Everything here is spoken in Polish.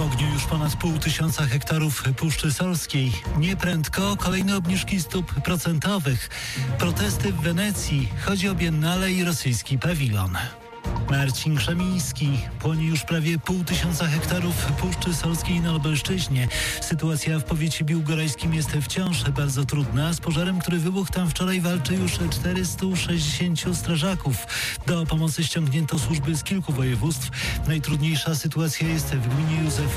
ogniu już ponad 500 hektarów Puszczy Solskiej. Nieprędko kolejne obniżki stóp procentowych. Protesty w Wenecji. Chodzi o Biennale i rosyjski pawilon. Marcin Krzemiński. Płonie już prawie 500 hektarów Puszczy Solskiej na Lubelszczyźnie. Sytuacja w powiecie biłgorajskim jest wciąż bardzo trudna. Z pożarem, który wybuchł tam wczoraj, walczy już 460 strażaków. Do pomocy ściągnięto służby z kilku województw. Najtrudniejsza sytuacja jest w gminie Józef